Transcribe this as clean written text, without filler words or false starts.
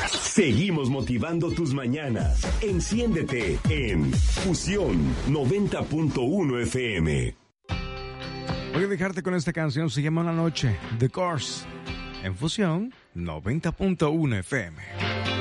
Seguimos motivando tus mañanas. Enciéndete en Fusión 90.1 FM. Voy a dejarte con esta canción, se llama Una Noche, The Course, en Fusión 90.1 FM.